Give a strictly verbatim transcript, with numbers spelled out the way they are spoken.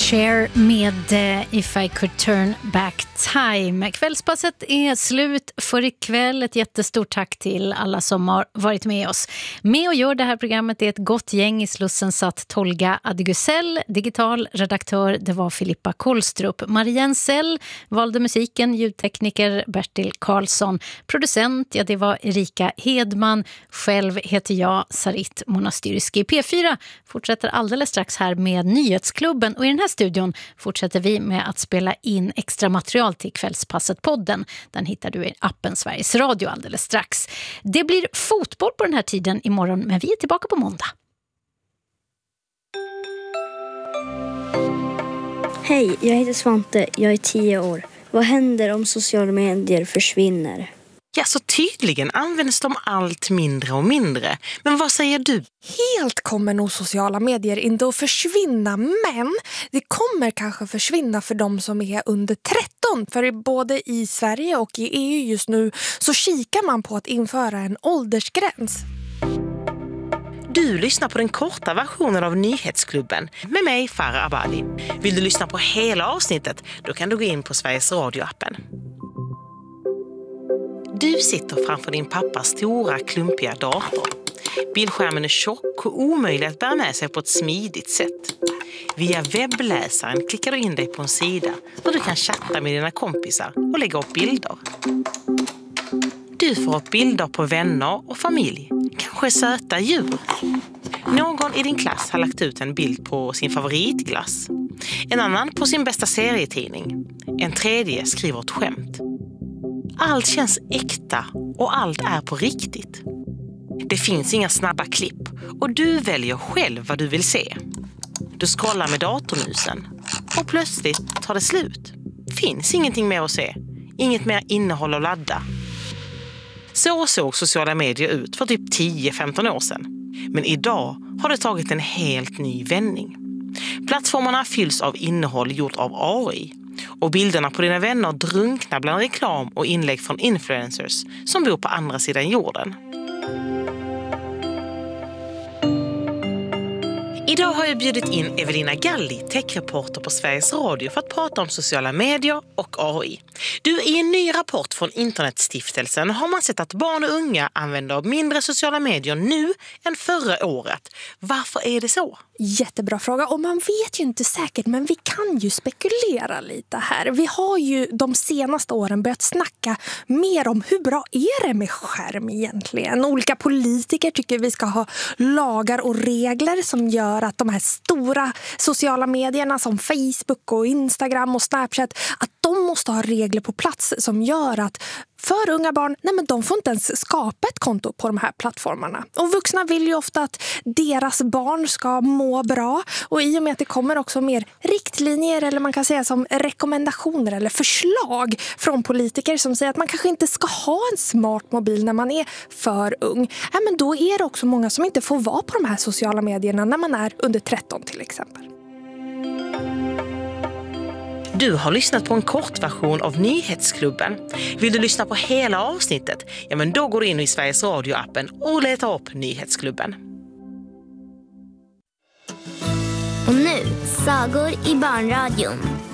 Cher med uh, If I Could Turn Back Time. Kvällspasset är slut för ikväll. Ett jättestort tack till alla som har varit med oss. Med och gör det här programmet är ett gott gäng. I Slussen satt Tolga Adegusell, digital redaktör, det var Filippa Kollstrup. Marianne Sell valde musiken, ljudtekniker Bertil Karlsson. Producent, ja det var Erika Hedman. Själv heter jag Sarit Monastyrski. P fyra fortsätter alldeles strax här med Nyhetsklubben. Och i den här studion fortsätter vi med att spela in extra material till Kvällspasset-podden. Den hittar du i appen Sveriges Radio alldeles strax. Det blir fotboll på den här tiden imorgon, men vi är tillbaka på måndag. Hej, jag heter Svante. Jag är tio år. Vad händer om sociala medier försvinner? Ja, så tydligen används de allt mindre och mindre. Men vad säger du? Helt kommer nog sociala medier inte att försvinna, men det kommer kanske försvinna för de som är under tretton. För både i Sverige och i E U just nu så kikar man på att införa en åldersgräns. Du lyssnar på den korta versionen av Nyhetsklubben med mig, Farah Abadi. Vill du lyssna på hela avsnittet, då kan du gå in på Sveriges Radio-appen. Du sitter framför din pappas stora, klumpiga dator. Bildskärmen är tjock och omöjlig att bära med sig på ett smidigt sätt. Via webbläsaren klickar du in dig på en sida där du kan chatta med dina kompisar och lägga upp bilder. Du får upp bilder på vänner och familj, kanske söta djur. Någon i din klass har lagt ut en bild på sin favoritglass. En annan på sin bästa serietidning. En tredje skriver ett skämt. Allt känns äkta och allt är på riktigt. Det finns inga snabba klipp och du väljer själv vad du vill se. Du scrollar med datormusen och plötsligt tar det slut. Finns ingenting mer att se. Inget mer innehåll att ladda. Så såg sociala medier ut för typ tio femton år sedan. Men idag har det tagit en helt ny vändning. Plattformarna fylls av innehåll gjort av A I. Och bilderna på dina vänner drunknar bland reklam och inlägg från influencers som bor på andra sidan jorden. Idag har jag bjudit in Evelina Galli, techreporter på Sveriges Radio, för att prata om sociala medier och A I. Du, i en ny rapport från Internetstiftelsen har man sett att barn och unga använder mindre sociala medier nu än förra året. Varför är det så? Jättebra fråga, och man vet ju inte säkert, men vi kan ju spekulera lite här. Vi har ju de senaste åren börjat snacka mer om hur bra är det med skärm egentligen. Olika politiker tycker vi ska ha lagar och regler som gör att de här stora sociala medierna som Facebook och Instagram och Snapchat, att de måste ha regler på plats som gör att för unga barn, nej men de får inte ens skapa ett konto på de här plattformarna. Och vuxna vill ju ofta att deras barn ska må bra. Och i och med att det kommer också mer riktlinjer, eller man kan säga som rekommendationer eller förslag från politiker som säger att man kanske inte ska ha en smart mobil när man är för ung. Nej, men då är det också många som inte får vara på de här sociala medierna när man är under tretton till exempel. Du har lyssnat på en kortversion av Nyhetsklubben. Vill du lyssna på hela avsnittet? Ja, men då går du in i Sveriges Radio-appen och letar upp Nyhetsklubben. Och nu, sagor i barnradion.